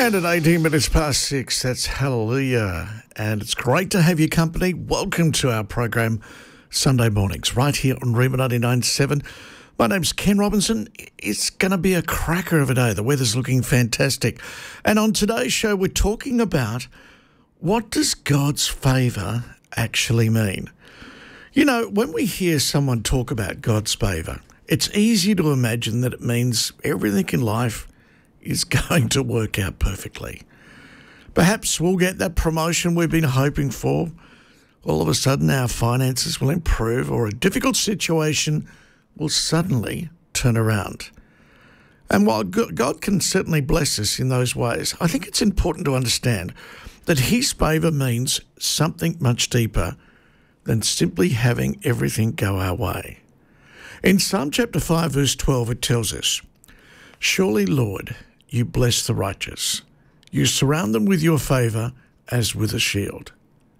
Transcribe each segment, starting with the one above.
And at 18 minutes past 6, that's Hallelujah. And it's great to have your company. Welcome to our program, Sunday mornings, right here on Rima 99.7. My name's Ken Robinson. It's going to be a cracker of a day. The weather's looking fantastic. And on today's show, we're talking about what does God's favour actually mean? You know, when we hear someone talk about God's favour, it's easy to imagine that it means everything in life is going to work out perfectly. Perhaps we'll get that promotion we've been hoping for. All of a sudden our finances will improve, or a difficult situation will suddenly turn around. And while God can certainly bless us in those ways, I think it's important to understand that His favour means something much deeper than simply having everything go our way. In Psalm chapter 5 verse 12 it tells us, "Surely, Lord, you bless the righteous. You surround them with your favour as with a shield."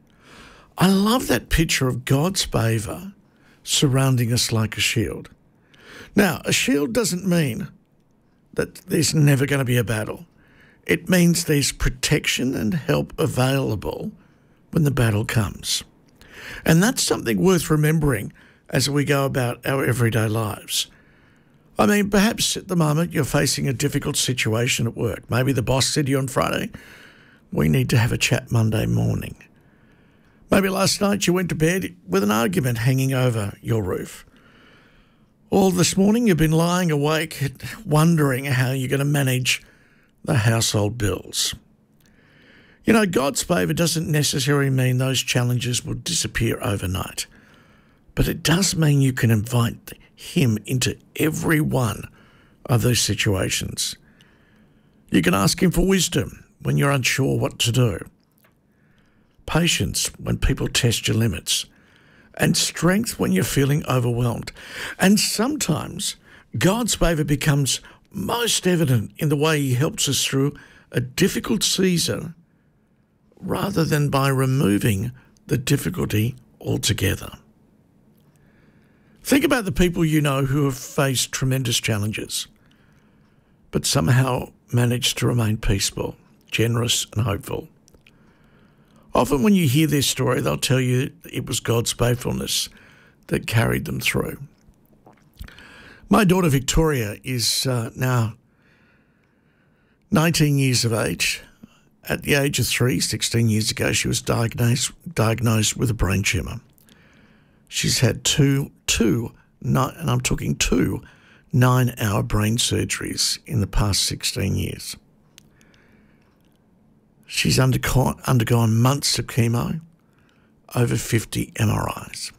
I love that picture of God's favour surrounding us like a shield. Now, a shield doesn't mean that there's never going to be a battle. It means there's protection and help available when the battle comes. And that's something worth remembering as we go about our everyday lives. I mean, perhaps at the moment you're facing a difficult situation at work. Maybe the boss said to you on Friday, "We need to have a chat Monday morning." Maybe last night you went to bed with an argument hanging over your roof. All this morning you've been lying awake wondering how you're going to manage the household bills. You know, God's favour doesn't necessarily mean those challenges will disappear overnight, but it does mean you can invite Him into every one of those situations. You can ask Him for wisdom when you're unsure what to do, patience when people test your limits, and strength when you're feeling overwhelmed. And sometimes God's favour becomes most evident in the way He helps us through a difficult season rather than by removing the difficulty altogether. Think about the people you know who have faced tremendous challenges, but somehow managed to remain peaceful, generous and hopeful. Often when you hear their story, they'll tell you it was God's faithfulness that carried them through. My daughter Victoria is now 19 years of age. At the age of 3, 16 years ago, she was diagnosed with a brain tumour. She's had two 9-hour brain surgeries in the past 16 years. She's undergone months of chemo, over 50 MRIs.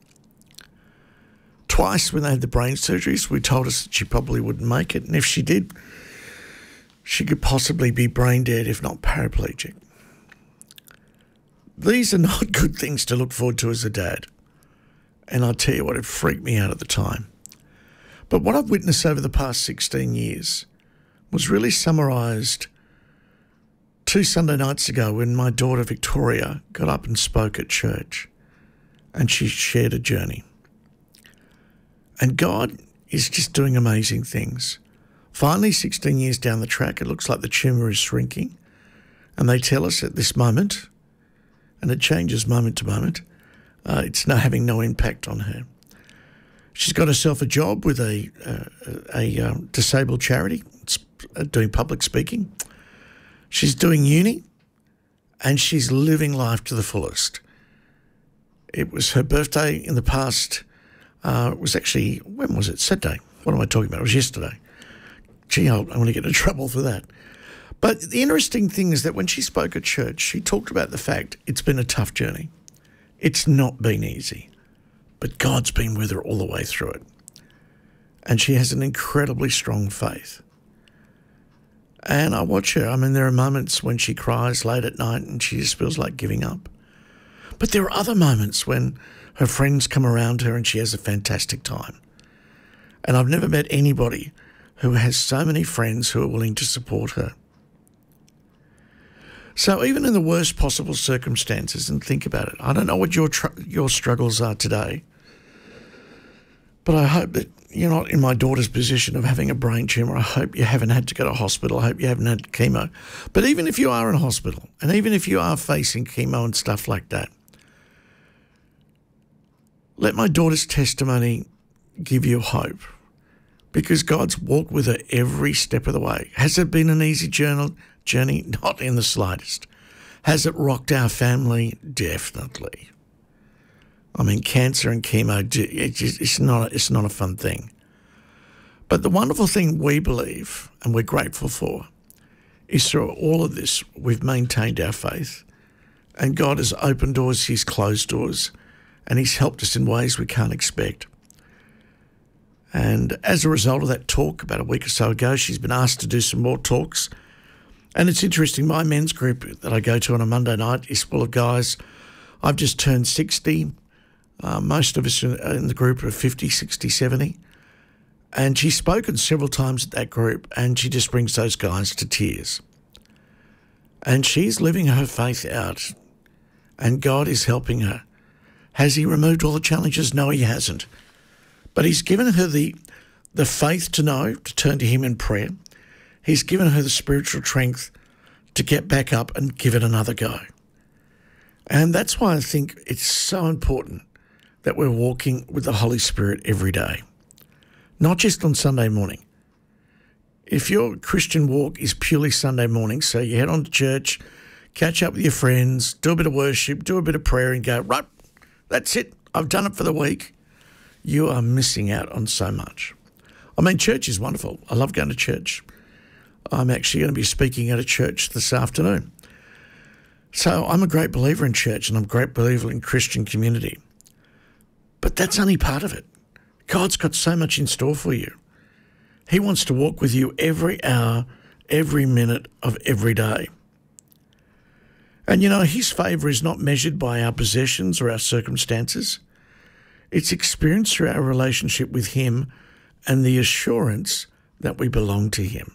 Twice when they had the brain surgeries, we told us that she probably wouldn't make it, and if she did, she could possibly be brain dead, if not paraplegic. These are not good things to look forward to as a dad. And I'll tell you what, it freaked me out at the time. But what I've witnessed over the past 16 years was really summarised 2 Sunday nights ago when my daughter Victoria got up and spoke at church, and she shared a journey. And God is just doing amazing things. Finally, 16 years down the track, it looks like the tumour is shrinking, and they tell us at this moment, and it changes moment to moment, it's now having no impact on her. She's got herself a job with a disabled charity, doing public speaking. She's doing uni, and she's living life to the fullest. It was her birthday in the past. It was actually, when was it? Saturday. What am I talking about? It was yesterday. Gee, I'm going to get in trouble for that. But the interesting thing is that when she spoke at church, she talked about the fact it's been a tough journey. It's not been easy, but God's been with her all the way through it. And she has an incredibly strong faith. And I watch her. I mean, there are moments when she cries late at night and she just feels like giving up. But there are other moments when her friends come around her and she has a fantastic time. And I've never met anybody who has so many friends who are willing to support her. So even in the worst possible circumstances, and think about it, I don't know what your struggles are today, But I hope that you're not in my daughter's position of having a brain tumour. I hope you haven't had to go to hospital. I hope you haven't had chemo. But even if you are in hospital, and even if you are facing chemo and stuff like that, let my daughter's testimony give you hope, because God's walked with her every step of the way. Has it been an easy journey? Not in the slightest. Has it rocked our family? Definitely. I mean, cancer and chemo, it's not a fun thing. But the wonderful thing we believe, and we're grateful for, is through all of this, we've maintained our faith. And God has opened doors, He's closed doors, and He's helped us in ways we can't expect. And as a result of that talk about a week or so ago, she's been asked to do some more talks. And it's interesting, my men's group that I go to on a Monday night is full of guys. I've just turned 60. Most of us in the group are 50, 60, 70. And she's spoken several times at that group, and she just brings those guys to tears. And she's living her faith out, and God is helping her. Has He removed all the challenges? No, He hasn't. But He's given her the faith to know, to turn to Him in prayer. He's given her the spiritual strength to get back up and give it another go. And that's why I think it's so important that we're walking with the Holy Spirit every day, not just on Sunday morning. If your Christian walk is purely Sunday morning, so you head on to church, catch up with your friends, do a bit of worship, do a bit of prayer and go, right, that's it, I've done it for the week, you are missing out on so much. I mean, church is wonderful. I love going to church. I'm actually going to be speaking at a church this afternoon. So I'm a great believer in church, and I'm a great believer in Christian community. But that's only part of it. God's got so much in store for you. He wants to walk with you every hour, every minute of every day. And you know, His favour is not measured by our possessions or our circumstances. It's experienced through our relationship with Him and the assurance that we belong to Him.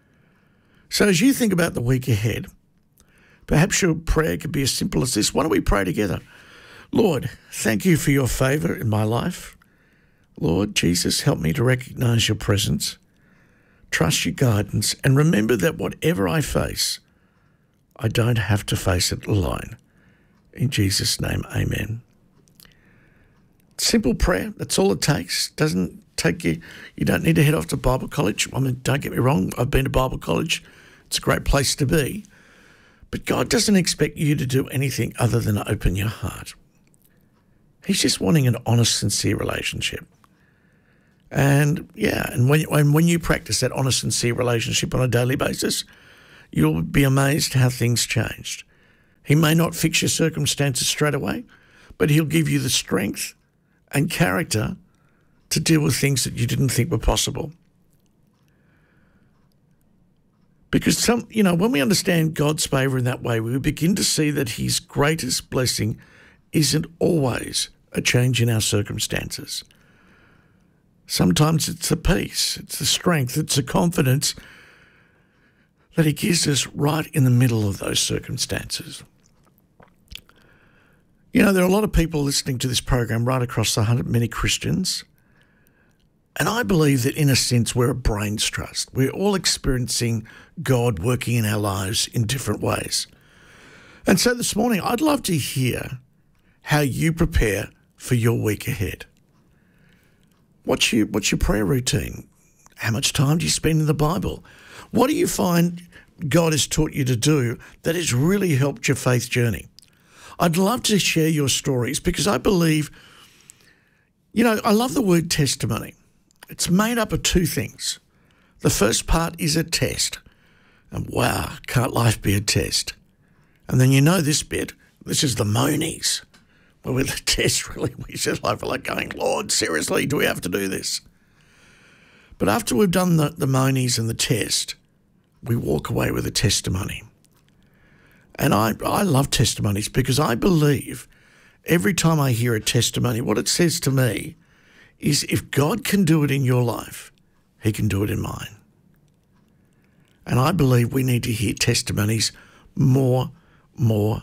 So as you think about the week ahead, perhaps your prayer could be as simple as this. Why don't we pray together? Lord, thank You for Your favour in my life. Lord Jesus, help me to recognise Your presence, trust Your guidance, and remember that whatever I face, I don't have to face it alone. In Jesus' name, amen. Simple prayer, that's all it takes. Doesn't take you don't need to head off to Bible college. I mean, don't get me wrong, I've been to Bible college. It's a great place to be. But God doesn't expect you to do anything other than open your heart. He's just wanting an honest, sincere relationship. And yeah, and when you practice that honest, sincere relationship on a daily basis, you'll be amazed how things changed. He may not fix your circumstances straight away, but He'll give you the strength and character to deal with things that you didn't think were possible. Because when we understand God's favour in that way, we begin to see that His greatest blessing isn't always a change in our circumstances. Sometimes it's the peace, it's the strength, it's the confidence that He gives us right in the middle of those circumstances. You know, there are a lot of people listening to this program right across the 100, many Christians. And I believe that in a sense we're a brain's trust. We're all experiencing God working in our lives in different ways. And so this morning I'd love to hear how you prepare for your week ahead. What's your prayer routine? How much time do you spend in the Bible? What do you find God has taught you to do that has really helped your faith journey? I'd love to share your stories because I believe, I love the word testimony. It's made up of two things. The first part is a test. And wow, can't life be a test? And then this bit, this is the monies, where with the test really, we just like going, Lord, seriously, do we have to do this? But after we've done the monies and the test, we walk away with a testimony. And I love testimonies because I believe every time I hear a testimony, what it says to me is if God can do it in your life, He can do it in mine. And I believe we need to hear testimonies more,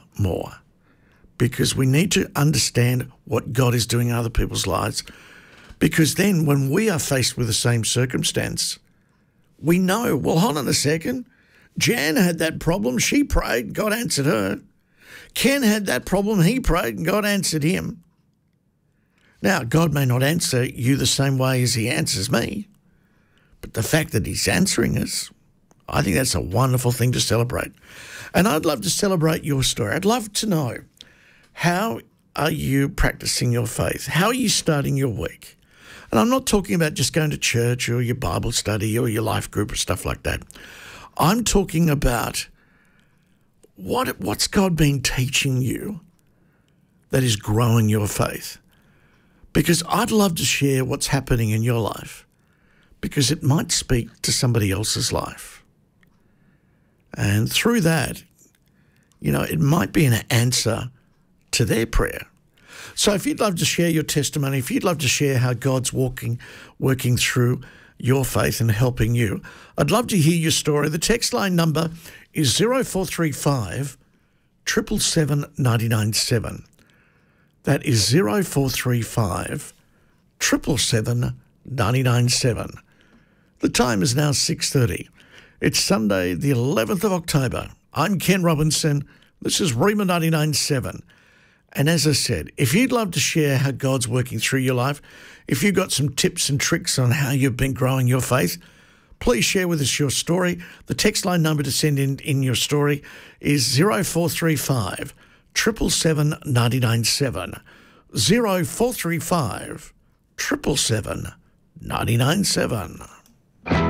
because we need to understand what God is doing in other people's lives. Because then when we are faced with the same circumstance, we know, well, hold on a second. Jan had that problem. She prayed. God answered her. Ken had that problem. He prayed and God answered him. Now, God may not answer you the same way as he answers me, but the fact that he's answering us, I think that's a wonderful thing to celebrate. And I'd love to celebrate your story. I'd love to know, how are you practicing your faith? How are you starting your week? And I'm not talking about just going to church or your Bible study or your life group or stuff like that. I'm talking about what's God been teaching you that is growing your faith? Because I'd love to share what's happening in your life, because it might speak to somebody else's life. And through that, it might be an answer to their prayer. So if you'd love to share your testimony, if you'd love to share how God's working through your faith and helping you, I'd love to hear your story. The text line number is 0435 777 997. That is 0435 777 997. The time is now 6:30. It's Sunday, the 11th of October. I'm Ken Robinson. This is Rhema 99.7. And as I said, if you'd love to share how God's working through your life, if you've got some tips and tricks on how you've been growing your faith, please share with us your story. The text line number to send in your story is 0435 777 997. 0435 777 997.